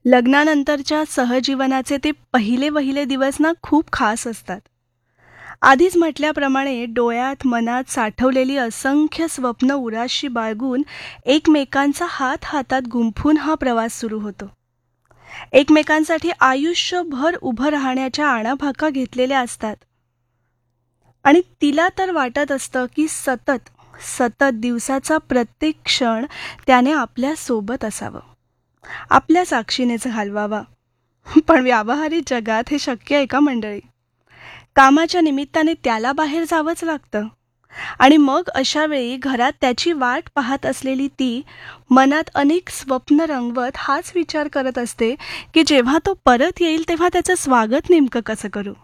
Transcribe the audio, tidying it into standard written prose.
लग्नानंतरच्या सहजीवनाचे ते पहिले दिवस ना खूप खास असतात. आधीच म्हटल्याप्रमाणे डोळ्यात मनात साठवलेली असंख्य स्वप्न उराशी बाळगून एकमेकांचा हात हातात गुंफून हा प्रवास सुरू होतो. एकमेकांसाठी आयुष्यभर उभं राहण्याच्या आणाभाका घेतलेल्या असतात. आणि तिला तर वाटत असतं की सतत सतत दिवसाचा प्रत्येक क्षण त्याने आपल्या सोबत असावं, आपल्या साक्षीनेच घालवावा. पण व्यावहारिक जगात हे शक्य आहे का मंडळी? कामाच्या निमित्ताने त्याला बाहेर जावंच लागतं. आणि मग अशा वेळी घरात त्याची वाट पाहत असलेली ती मनात अनेक स्वप्न रंगवत हाच विचार करत असते की जेव्हा तो परत येईल तेव्हा त्याचं स्वागत नेमकं कसं करू.